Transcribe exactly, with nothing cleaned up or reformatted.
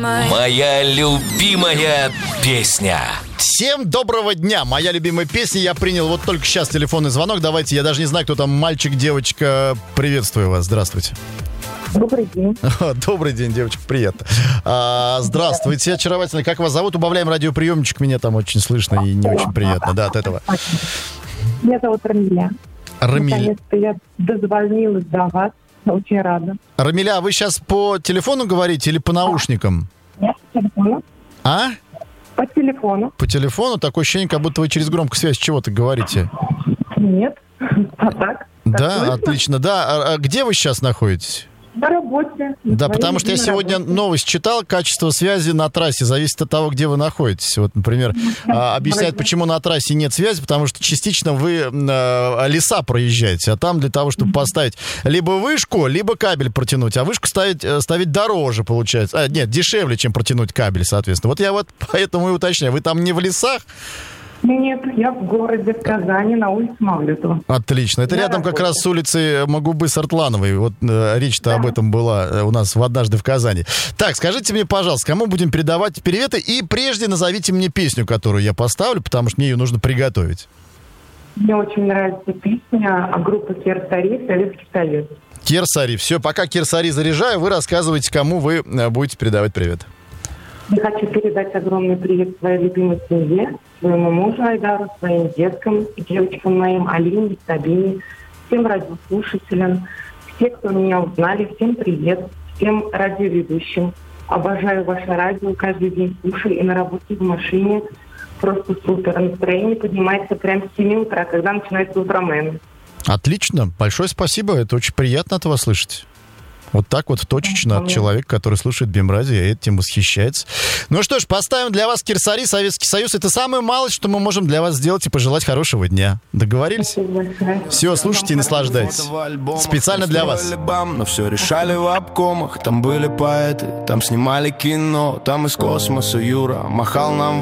Моя любимая песня. Всем доброго дня. Моя любимая песня. Я принял вот только сейчас телефонный звонок. Давайте, я даже не знаю, кто там, мальчик, девочка. Приветствую вас. Здравствуйте. Добрый день. Добрый день, девочка, приятно. А, здравствуйте, очаровательно. Как вас зовут? Убавляем радиоприемничек. Меня там очень слышно и не очень приятно. Да, от этого. Меня зовут Рамиля. Рамиля. Наконец-то я дозвонилась до вас. Очень рада. Рамиля, а вы сейчас по телефону говорите или по наушникам? Нет, по телефону. А? По телефону. По телефону? Такое ощущение, как будто вы через громкую связь чего-то говорите. Нет. А так? Да, так отлично. Да, а, а где вы сейчас находитесь? На работе. Да, потому что я сегодня работе. новость читал, качество связи на трассе зависит от того, где вы находитесь. Вот, например, объясняют, почему на трассе нет связи, потому что частично вы леса проезжаете, а там для того, чтобы поставить либо вышку, либо кабель протянуть, а вышку ставить, ставить дороже, получается. А, нет, дешевле, чем протянуть кабель, соответственно. Вот я вот поэтому и уточняю, вы там не в лесах? Нет, я в городе, в Казани, на улице Мавлютова. Отлично. Это Я рядом работаю. как раз с улицей Магубы Сартлановой. Вот э, речь-то Да. об этом была э, у нас в «Однажды в Казани». Так, скажите мне, пожалуйста, кому будем передавать приветы? И прежде назовите мне песню, которую я поставлю, потому что мне ее нужно приготовить. Мне очень нравится песня группы Керсари «Советский Союз». Керсари. Все, пока Керсари заряжаю, вы рассказываете, кому вы э, будете передавать привет. Я хочу передать огромный привет своей любимой семье, своему мужу Айдару, своим деткам, девочкам моим, Алине, Сабине, всем радиослушателям, все, кто меня узнали, всем привет, всем радиоведущим. Обожаю ваше радио, каждый день слушаю и на работе, в машине. Просто супер. Настроение поднимается прямо с семи утра, когда начинается Утромен. Отлично. Большое спасибо. Это очень приятно от вас слышать. Вот так вот точечно от человека, который слушает Бимрадио, и этим восхищается. Ну что ж, поставим для вас Керсари, Советский Союз. Это самое малость, что мы можем для вас сделать, и пожелать хорошего дня. Договорились? Все, слушайте и наслаждайтесь. Специально для вас. Но все решали в обкомах. Там были поэты, там снимали кино. Там из космоса Юра махал нам